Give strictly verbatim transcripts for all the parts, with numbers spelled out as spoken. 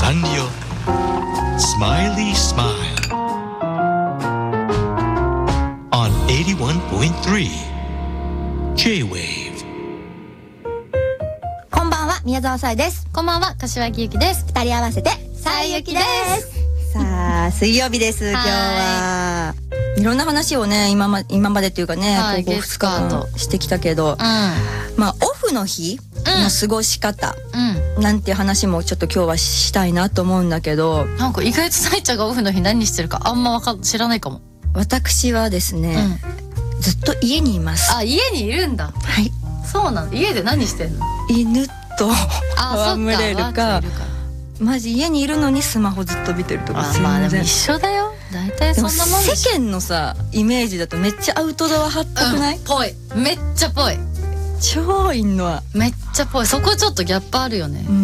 サンリオスマイリースマイル on エイティワンポイントスリー J-Wave。 こんばんは、宮沢さえです。 こんばんは、柏木由紀です。 二人合わせてさえゆきです。さあ、水曜日です。今日はいろんな話をね、今ま今までというかね、 はい、 ここふつかかんしてきたけど、 うん、 まあオフの日の過ごし方、 うん、 なんて話もちょっと今日はしたいなと思うんだけど、 なんか意外とさいちゃんがオフの日何してるかあんまわか知らないかも。 私はですね、うん、ずっと家にいます。 あ、家にいるんだ。 はい。 そうなの。家で何してんの？ 犬と戯れるか、マジ家にいるのにスマホずっと見てるとか。 あ、まあでも一緒だよ。大体そんなもんでしょ。 世間のさイメージだとめっちゃアウトドア派っぽくない？ うん、ぽい。めっちゃぽい。 超いんのはめっちゃぽい。そこちょっとギャップあるよね。 うん、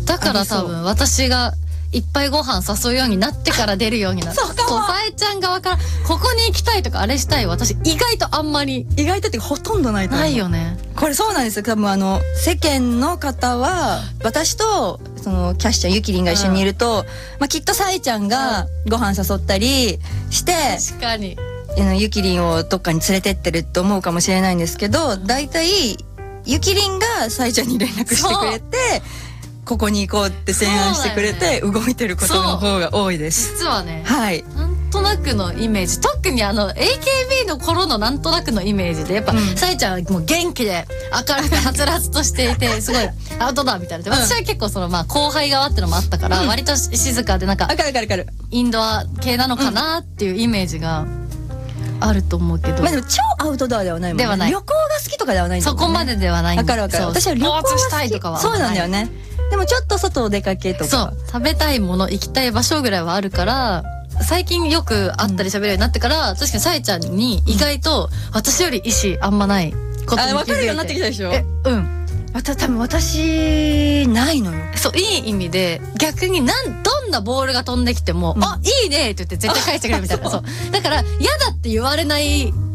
だから多分私がいっぱいご飯誘うようになってから出るようになる。 そうかも。 そう、さえちゃん側からここに行きたいとかあれしたい、私意外とあんまり意外とってほとんどないと思う。 ないよね。 これそうなんですよ。多分あの世間の方は私とそのキャッシュちゃんゆきりんが一緒にいると、うん、まあきっとさえちゃんがご飯誘ったりして、 確かにゆきりんをどっかに連れてってると思うかもしれないんですけど、だいたいゆきりんがさえちゃんに連絡してくれて、ここに行こうって提案してくれて動いてることの方が多いです。 実はね、 はい、 なんとなくのイメージ、特にあの エーケービー の頃のなんとなくのイメージでやっぱ、うん、さえちゃんはもう元気で明るくはつらつとしていてすごいアウトドアみたいな。私は結構そのまあ後輩側ってのもあったから、うん、割と静かでなんかインドア系なのかなっていうイメージがあると思うけど、 まあでも超アウトドアではないもんね。ではない。旅行が好きとかではないんだよね。 そこまでではないんだ。 わかるわかる。私は旅行が好きしたいとかは。 そうなんだよね。でもちょっと外お出かけとか、 そう食べたいもの行きたい場所ぐらいはあるから、最近よく会ったり喋るようになってから、うん、確かにさえちゃんに意外と私より意思あんまないことに気づいて、 あ、分かるようになってきたでしょ。 え、うん。 また多分私ないのよ。 そう、いい意味で逆になんどんなボールが飛んできても、うん、あ、いいねって言って絶対返してくれるみたいな。そうだから嫌だって言われない